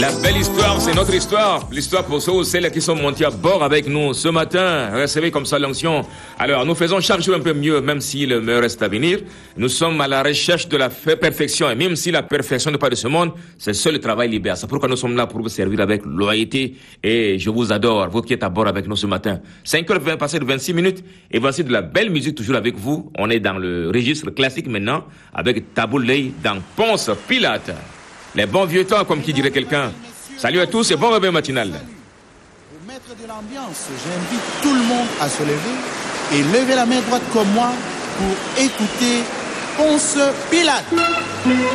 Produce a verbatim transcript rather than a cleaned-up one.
La belle histoire, c'est notre histoire. L'histoire pour ceux ou celles qui sont montés à bord avec nous ce matin. Recevez comme ça l'onction. Alors, nous faisons chaque jour un peu mieux, même si le meilleur reste à venir. Nous sommes à la recherche de la perfection. Et même si la perfection n'est pas de ce monde, c'est seul le travail libère. C'est pourquoi nous sommes là pour vous servir avec loyauté. Et je vous adore, vous qui êtes à bord avec nous ce matin. cinq heures vingt, passé de vingt-six minutes. Et voici de la belle musique toujours avec vous. On est dans le registre classique maintenant, avec Tabouley dans Ponce Pilate. Les bons vieux temps, comme qui dirait quelqu'un. Salut à tous et bon réveil matinal. Pour mettre de l'ambiance, j'invite tout le monde à se lever et lever la main droite comme moi pour écouter Ponce Pilate.